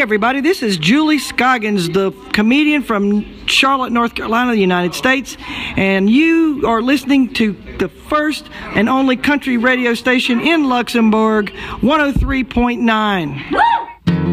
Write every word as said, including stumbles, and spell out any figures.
everybody, this is Julie Scoggins, the comedian from Charlotte, North Carolina, the United States, and you are listening to the first and only country radio station in Luxembourg, one oh three point nine.